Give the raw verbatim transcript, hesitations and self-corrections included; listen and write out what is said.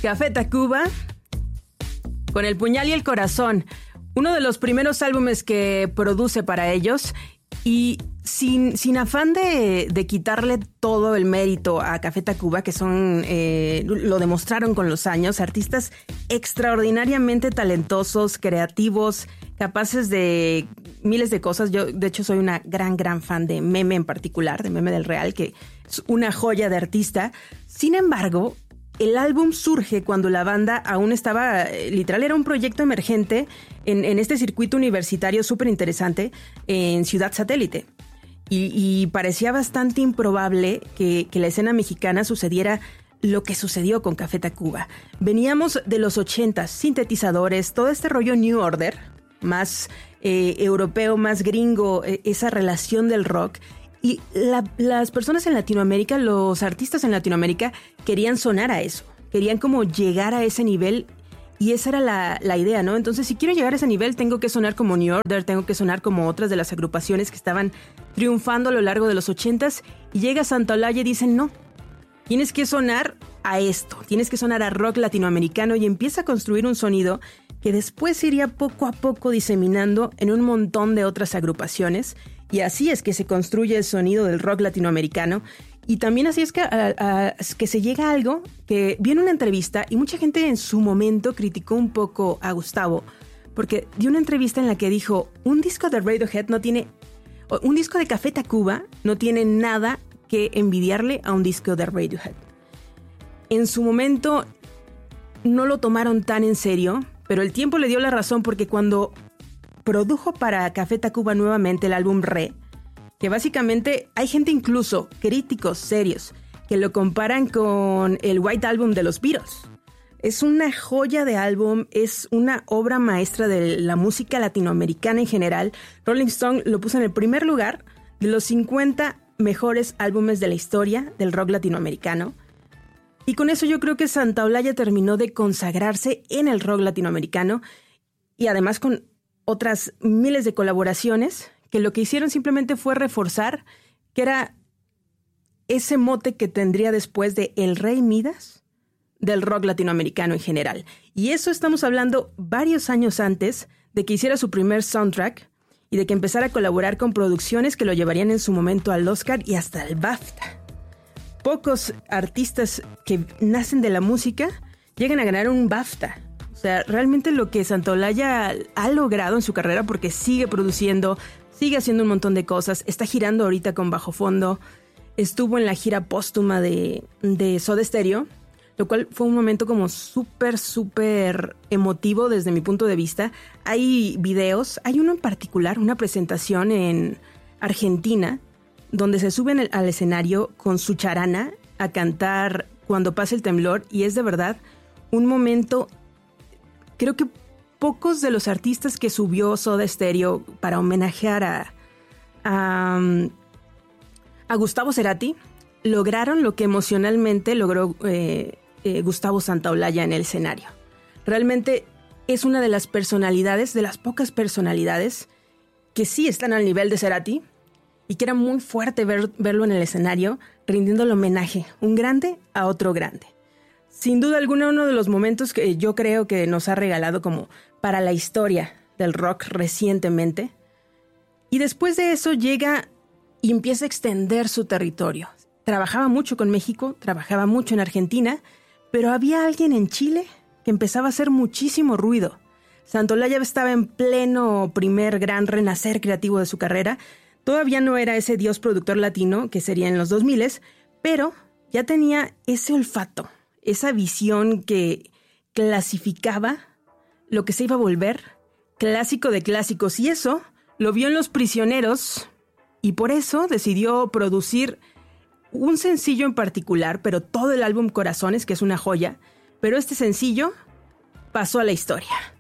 Café Tacuba, con el puñal y el corazón, uno de los primeros álbumes que produce para ellos, y sin, sin afán de, de quitarle todo el mérito a Café Tacuba, que son, eh, lo demostraron con los años, artistas extraordinariamente talentosos, creativos, capaces de miles de cosas. Yo, de hecho, soy una gran, gran fan de Meme en particular, de Meme del Real, que es una joya de artista. Sin embargo, el álbum surge cuando la banda aún estaba, literal, era un proyecto emergente en, en este circuito universitario súper interesante en Ciudad Satélite. Y, y parecía bastante improbable que, que la escena mexicana sucediera lo que sucedió con Café Tacuba. Veníamos de los ochentas, sintetizadores, todo este rollo New Order, más eh, europeo, más gringo, eh, esa relación del rock. Y la, las personas en Latinoamérica, los artistas en Latinoamérica querían sonar a eso, querían como llegar a ese nivel, y esa era la, la idea, ¿no? Entonces, si quiero llegar a ese nivel, tengo que sonar como New Order, tengo que sonar como otras de las agrupaciones que estaban triunfando a lo largo de los ochentas, y llega Santa Olaya y dicen, no, tienes que sonar a esto, tienes que sonar a rock latinoamericano, y empieza a construir un sonido que después iría poco a poco diseminando en un montón de otras agrupaciones. Y así es que se construye el sonido del rock latinoamericano. Y también así es que, a, a, que se llega a algo que vi en una entrevista, y mucha gente en su momento criticó un poco a Gustavo, porque dio una entrevista en la que dijo, un disco de Radiohead no tiene, un disco de Café Tacuba no tiene nada que envidiarle a un disco de Radiohead. En su momento no lo tomaron tan en serio, pero el tiempo le dio la razón, porque cuando produjo para Café Tacuba nuevamente el álbum Re, que básicamente hay gente, incluso críticos serios, que lo comparan con el White Album de los Beatles. Es una joya de álbum, es una obra maestra de la música latinoamericana en general. Rolling Stone lo puso en el primer lugar de los cincuenta mejores álbumes de la historia del rock latinoamericano. Y con eso yo creo que Santa Olaya terminó de consagrarse en el rock latinoamericano, y además con otras miles de colaboraciones que lo que hicieron simplemente fue reforzar que era ese mote que tendría después de el Rey Midas del rock latinoamericano en general. Y eso estamos hablando varios años antes de que hiciera su primer soundtrack y de que empezara a colaborar con producciones que lo llevarían en su momento al Oscar y hasta el BAFTA. Pocos artistas que nacen de la música llegan a ganar un BAFTA. O sea, realmente lo que Santa Olaya ha logrado en su carrera, porque sigue produciendo, sigue haciendo un montón de cosas, está girando ahorita con Bajo Fondo, estuvo en la gira póstuma de, de Soda Stereo, lo cual fue un momento como súper, súper emotivo desde mi punto de vista. Hay videos, hay uno en particular, una presentación en Argentina, donde se suben al escenario con su charana a cantar Cuando pase el temblor, y es de verdad un momento. Creo que pocos de los artistas que subió Soda Stereo para homenajear a, a, a Gustavo Cerati lograron lo que emocionalmente logró eh, eh, Gustavo Santaolalla en el escenario. Realmente es una de las personalidades, de las pocas personalidades que sí están al nivel de Cerati, y que era muy fuerte ver, verlo en el escenario rindiendo el homenaje, un grande a otro grande. Sin duda alguna, uno de los momentos que yo creo que nos ha regalado como para la historia del rock recientemente. Y después de eso llega y empieza a extender su territorio. Trabajaba mucho con México, trabajaba mucho en Argentina, pero había alguien en Chile que empezaba a hacer muchísimo ruido. Santa Olaya estaba en pleno primer gran renacer creativo de su carrera. Todavía no era ese dios productor latino que sería en los dos mil, pero ya tenía ese olfato, esa visión que clasificaba lo que se iba a volver clásico de clásicos, y eso lo vio en Los Prisioneros, y por eso decidió producir un sencillo en particular, pero todo el álbum Corazones, que es una joya, pero este sencillo pasó a la historia.